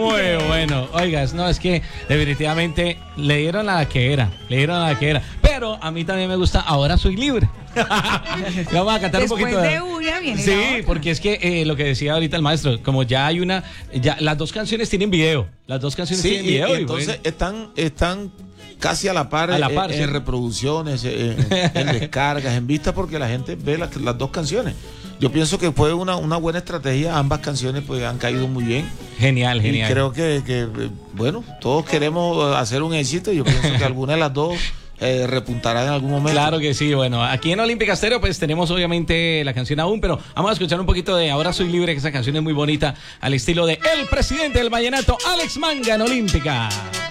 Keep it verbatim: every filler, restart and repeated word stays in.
Muy bueno. Oigas, no, es que definitivamente le dieron a la que era. Le dieron a la que era. Pero a mí también me gusta Ahora Soy Libre. Vamos a cantar Después un poquito de, de una viene sí, la otra. porque es que eh, lo que decía ahorita el maestro, como ya hay una, ya las dos canciones tienen video, las dos canciones Sí, tienen y, video. y entonces bueno. están, están casi a la par, A la par, en, sí. en reproducciones, en, en descargas, en vistas, porque la gente ve las, las dos canciones. Yo pienso que fue una, una buena estrategia, ambas canciones pues han caído muy bien. Genial, genial. Y creo que, que, bueno, todos queremos hacer un éxito y yo pienso que alguna de las dos eh, repuntará en algún momento. Claro que sí, bueno, aquí en Olímpica Estéreo pues tenemos obviamente la canción aún, pero vamos a escuchar un poquito de Ahora Soy Libre, que esa canción es muy bonita, al estilo de El Presidente del Vallenato, Alex Manga en Olímpica.